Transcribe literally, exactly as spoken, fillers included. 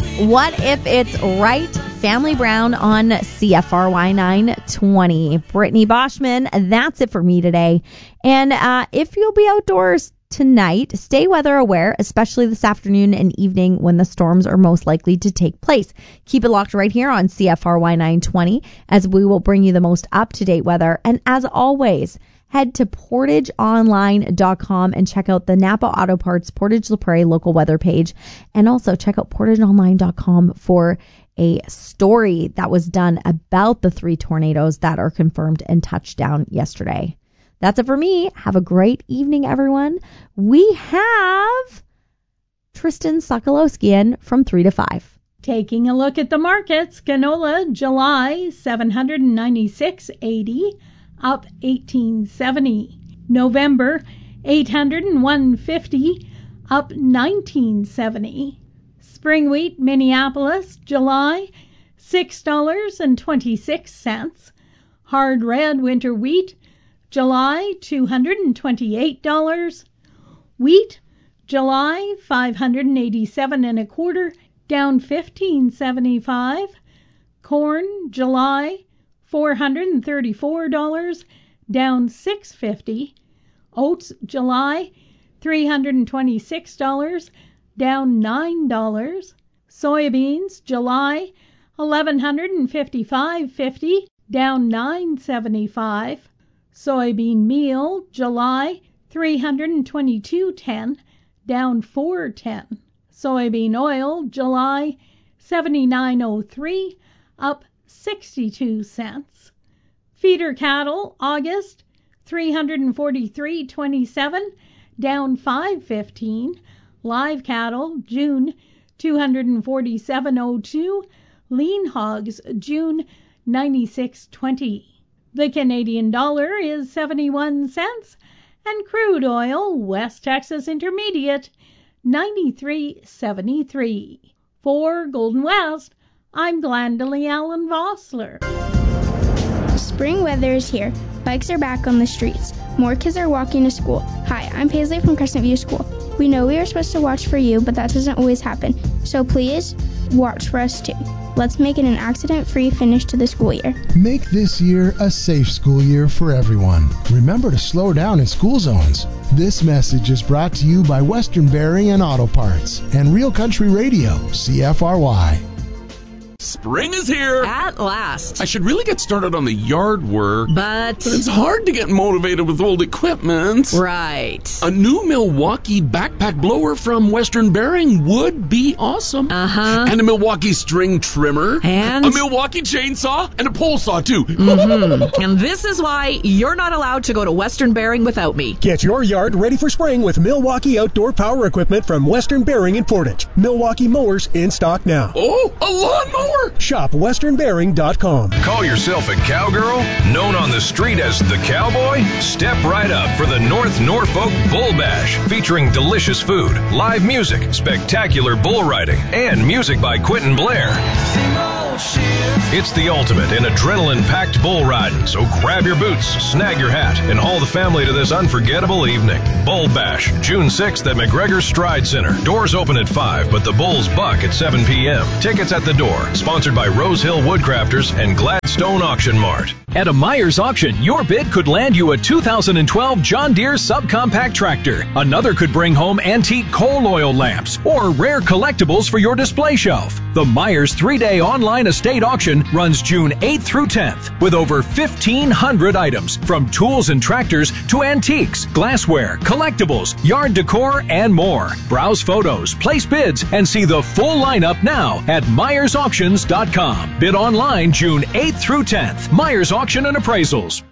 What If It's Right? Family Brown on C F R Y nine twenty. Brittany Boschman, that's it for me today. And uh, if you'll be outdoors tonight, stay weather aware, especially this afternoon and evening when the storms are most likely to take place. Keep it locked right here on C F R Y nine twenty as we will bring you the most up-to-date weather. And as always, head to portage online dot com and check out the Napa Auto Parts Portage La Prairie local weather page. And also check out portage online dot com for a story that was done about the three tornadoes that are confirmed and touched down yesterday. That's it for me. Have a great evening, everyone. We have Tristan Sokolowskian from three to five. Taking a look at the markets, canola July seven ninety-six eighty, up eighteen seventy. November eight oh one fifty, up nineteen seventy. Spring wheat Minneapolis July six dollars and twenty-six cents. Hard red winter wheat July two hundred twenty-eight dollars. Wheat July five hundred eighty-seven and a quarter, down fifteen seventy-five. Corn July four hundred thirty-four dollars, down six fifty. Oats July three hundred twenty-six dollars, down nine dollars. Soybeans July eleven fifty-five fifty, down nine seventy-five. Soybean meal July three hundred twenty-two ten, down four ten. Soybean oil July seventy-nine oh three, up sixty-two cents. Feeder cattle August three hundred forty-three twenty-seven, down five fifteen. Live cattle June two hundred forty-seven oh two. Lean hogs June ninety-six twenty. The Canadian dollar is seventy-one cents, and crude oil West Texas Intermediate ninety-three seventy-three. For Golden West, I'm Glendalee Allen Vossler. Spring weather is here. Bikes are back on the streets. More kids are walking to school. Hi, I'm Paisley from Crescent View School. We know we are supposed to watch for you, but that doesn't always happen. So please, watch for us too. Let's make it an accident-free finish to the school year. Make this year a safe school year for everyone. Remember to slow down in school zones. This message is brought to you by Western Bearing and Auto Parts and Real Country Radio, C F R Y. Spring is here. At last. I should really get started on the yard work. But... But it's hard to get motivated with old equipment. Right. A new Milwaukee backpack blower from Western Bearing would be awesome. Uh-huh. And a Milwaukee string trimmer. And? A Milwaukee chainsaw. And a pole saw, too. Mm-hmm. And this is why you're not allowed to go to Western Bearing without me. Get your yard ready for spring with Milwaukee outdoor power equipment from Western Bearing in Portage. Milwaukee mowers in stock now. Oh, a lawnmower. Shop western bearing dot com. Call yourself a cowgirl? Known on the street as the cowboy? Step right up for the North Norfolk Bull Bash, featuring delicious food, live music, spectacular bull riding, and music by Quentin Blair. It's the ultimate in adrenaline-packed bull riding, so grab your boots, snag your hat, and haul the family to this unforgettable evening. Bull Bash, June sixth at McGregor Stride Center. Doors open at five, but the bulls buck at seven p.m. Tickets at the door. Sponsored by Rose Hill Woodcrafters and Gladstone Auction Mart. At a Myers auction, your bid could land you a two thousand twelve John Deere subcompact tractor. Another could bring home antique coal oil lamps or rare collectibles for your display shelf. The Myers three-day online estate auction runs June eighth through tenth with over fifteen hundred items from tools and tractors to antiques, glassware, collectibles, yard decor, and more. Browse photos, place bids, and see the full lineup now at myers auctions dot com. Bid online June eighth through tenth. Myers Auction and Appraisals.